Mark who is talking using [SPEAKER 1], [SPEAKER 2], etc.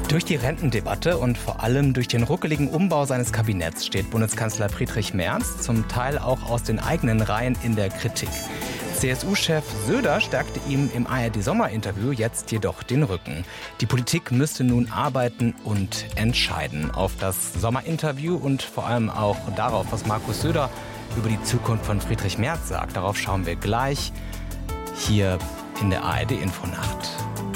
[SPEAKER 1] Durch die Rentendebatte und vor allem durch den ruckeligen Umbau seines Kabinetts steht Bundeskanzler Friedrich Merz zum Teil auch aus den eigenen Reihen in der Kritik. CSU-Chef Söder stärkte ihm im ARD-Sommerinterview jetzt jedoch den Rücken. Die Politik müsste nun arbeiten und entscheiden. Auf das Sommerinterview und vor allem auch darauf, was Markus Söder über die Zukunft von Friedrich Merz sagt, darauf schauen wir gleich hier in der ARD-Infonacht.